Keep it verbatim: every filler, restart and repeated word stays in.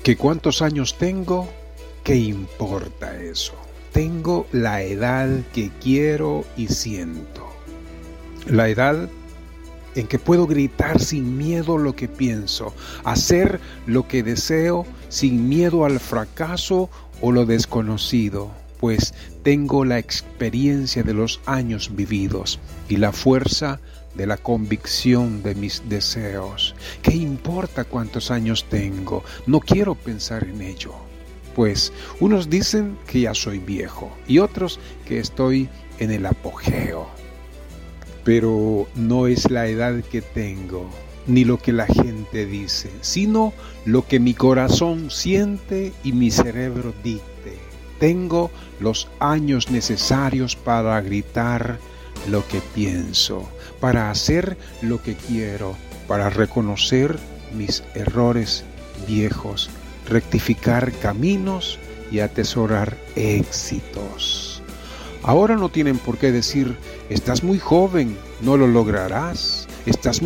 ¿Que cuántos años tengo? ¿Qué importa eso? Tengo la edad que quiero y siento. La edad en que puedo gritar sin miedo lo que pienso, hacer lo que deseo sin miedo al fracaso o lo desconocido, pues tengo la experiencia de los años vividos y la fuerza de la convicción de mis deseos. ¿Qué importa cuántos años tengo? No quiero pensar en ello, pues unos dicen que ya soy viejo y otros que estoy en el apogeo. Pero no es la edad que tengo, ni lo que la gente dice, sino lo que mi corazón siente y mi cerebro dicte. Tengo los años necesarios para gritar lo que pienso, para hacer lo que quiero, para reconocer mis errores viejos, rectificar caminos y atesorar éxitos. Ahora no tienen por qué decir, estás muy joven, no lo lograrás, estás muy